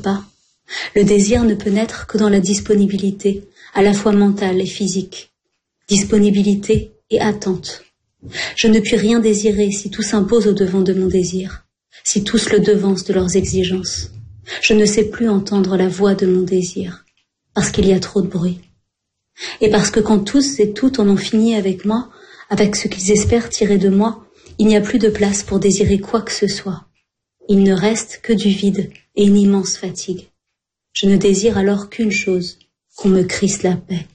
pas. Le désir ne peut naître que dans la disponibilité, à la fois mentale et physique. Disponibilité et attente. Je ne puis rien désirer si tout s'impose au-devant de mon désir, si tous le devancent de leurs exigences. Je ne sais plus entendre la voix de mon désir, parce qu'il y a trop de bruit. Et parce que quand tous et toutes en ont fini avec moi, avec ce qu'ils espèrent tirer de moi, il n'y a plus de place pour désirer quoi que ce soit. Il ne reste que du vide et une immense fatigue. Je ne désire alors qu'une chose, qu'on me crisse la paix.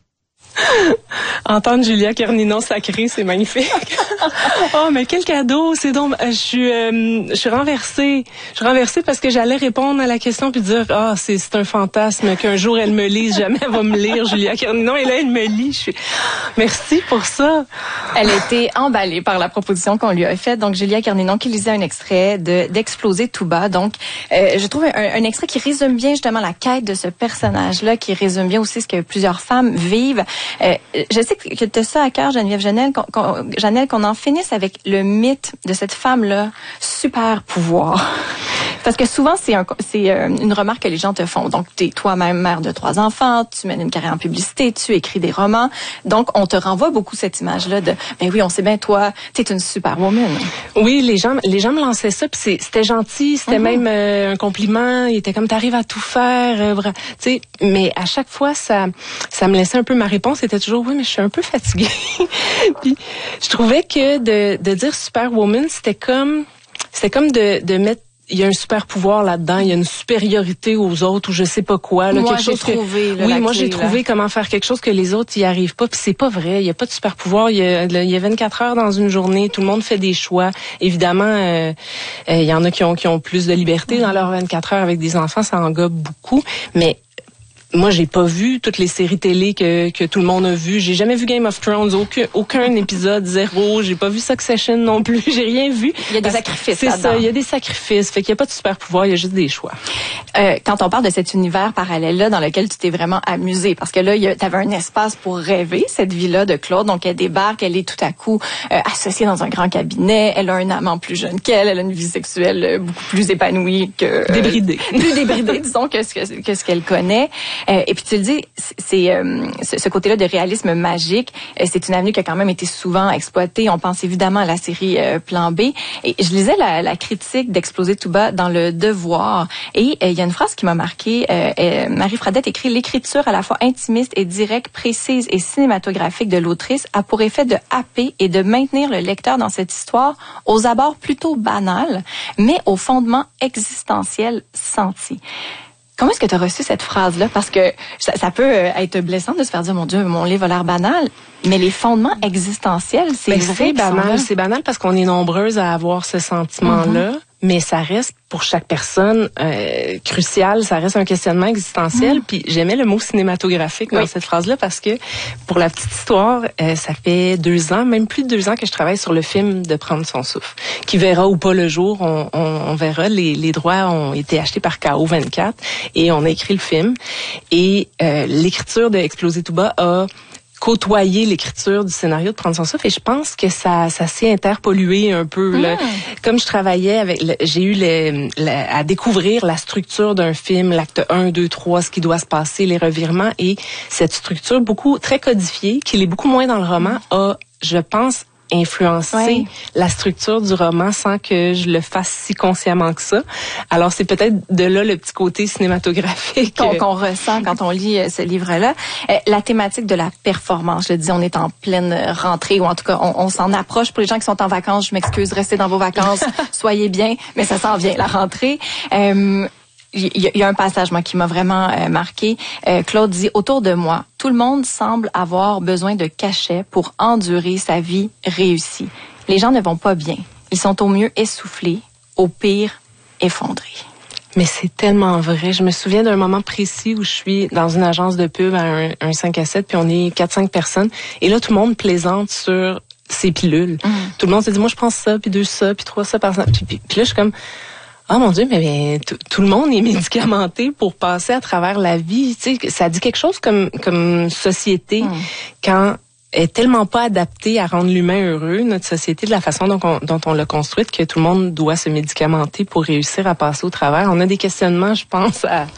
Entendre Julia Carninon sacrée, c'est magnifique. Oh, mais quel cadeau, c'est donc, je suis renversée. Je suis renversée parce que j'allais répondre à la question puis dire, c'est un fantasme qu'un jour elle me lise, jamais elle va me lire, Julia Carninon, et là elle me lit. Merci pour ça. Elle a été emballée par la proposition qu'on lui a faite. Donc, Julia Carninon qui lisait un extrait d'Exploser tout bas. Donc, je trouve un extrait qui résume bien justement la quête de ce personnage-là, qui résume bien aussi ce que plusieurs femmes vivent. Je sais que tu as ça à cœur, Geneviève Janel, qu'on en finisse avec le mythe de cette femme-là, super pouvoir. Parce que souvent, c'est une remarque que les gens te font. Donc, tu es toi-même mère de 3 enfants, tu mènes une carrière en publicité, tu écris des romans. Donc, on te renvoie beaucoup cette image-là de, ben oui, on sait bien, toi, tu es une superwoman. Oui, les gens me lançaient ça, puis c'était gentil, c'était même un compliment. Il était comme, t'arrives à tout faire, tu sais. Mais à chaque fois, ça me laissait un peu, ma réponse était toujours, oui, mais je suis un peu fatiguée. Puis, je trouvais que de dire superwoman, c'était comme de mettre, il y a un super pouvoir là-dedans, il y a une supériorité aux autres ou je sais pas quoi. Là, moi, quelque chose j'ai trouvé comment faire quelque chose que les autres y arrivent pas. Puis c'est pas vrai, il y a pas de super pouvoir. Il y a 24 heures dans une journée, tout le monde fait des choix. Évidemment, il y en a qui ont plus de liberté dans leurs 24 heures avec des enfants, ça englobe beaucoup. Mais moi, j'ai pas vu toutes les séries télé que tout le monde a vues. J'ai jamais vu Game of Thrones, aucun épisode, 0. J'ai pas vu Succession non plus. J'ai rien vu. Il y a des sacrifices. C'est ça, il y a des sacrifices. Fait qu'il y a pas de super pouvoir, il y a juste des choix. Quand on parle de cet univers parallèle-là dans lequel tu t'es vraiment amusée, parce que là, t'avais un espace pour rêver, cette vie-là de Claude. Donc, elle débarque, elle est tout à coup associée dans un grand cabinet. Elle a un amant plus jeune qu'elle. Elle a une vie sexuelle beaucoup plus épanouie que... débridée. Plus débridée, disons, que ce qu'elle connaît. Et puis tu le dis, c'est ce côté-là de réalisme magique, c'est une avenue qui a quand même été souvent exploitée. On pense évidemment à la série Plan B. Et je lisais la critique d'Exploser tout bas dans Le Devoir. Et il y a une phrase qui m'a marquée. Marie Fradette écrit « L'écriture à la fois intimiste et directe, précise et cinématographique de l'autrice a pour effet de happer et de maintenir le lecteur dans cette histoire aux abords plutôt banals, mais au fondement existentiel senti ». Comment est-ce que tu as reçu cette phrase-là? Parce que ça peut être blessant de se faire dire, mon Dieu, mon livre a l'air banal. Mais les fondements existentiels, c'est vrai. C'est banal. C'est banal parce qu'on est nombreuses à avoir ce sentiment-là. Mais ça reste, pour chaque personne, crucial. Ça reste un questionnement existentiel. Puis j'aimais le mot cinématographique dans cette phrase-là parce que, pour la petite histoire, ça fait 2 ans, même plus de 2 ans que je travaille sur le film de Prendre son souffle, qui verra ou pas le jour. On verra. Les droits ont été achetés par KO24 et on a écrit le film. Et l'écriture de Exploser tout bas a côtoyer l'écriture du scénario de Prendre son souffle et je pense que ça s'est interpollué un peu là. Comme je travaillais j'ai eu à découvrir la structure d'un film, l'acte 1, 2, 3, ce qui doit se passer, les revirements et cette structure très codifiée, qui l'est beaucoup moins dans le roman, a, je pense, influencer la structure du roman sans que je le fasse si consciemment que ça. Alors, c'est peut-être de là le petit côté cinématographique qu'on ressent quand on lit ce livre-là. La thématique de la performance, je le dis, on est en pleine rentrée, ou en tout cas, on s'en approche. Pour les gens qui sont en vacances, je m'excuse, restez dans vos vacances, soyez bien, mais ça s'en vient, la rentrée. Il y a un passage, moi, qui m'a vraiment marqué. Claude dit « Autour de moi, tout le monde semble avoir besoin de cachets pour endurer sa vie réussie. Les gens ne vont pas bien. Ils sont au mieux essoufflés, au pire effondrés. » Mais c'est tellement vrai. Je me souviens d'un moment précis où je suis dans une agence de pub à un 5 à 7, puis on est 4-5 personnes. Et là, tout le monde plaisante sur ses pilules. Tout le monde se dit « Moi, je prends ça, puis 2 ça, puis 3 ça par semaine. » Puis là, je suis comme... Ah mon Dieu, mais tout le monde est médicamenté pour passer à travers la vie. Tu sais, ça dit quelque chose comme société quand est tellement pas adaptée à rendre l'humain heureux, notre société, de la façon dont on l'a construite, que tout le monde doit se médicamenter pour réussir à passer au travers. On a des questionnements, je pense,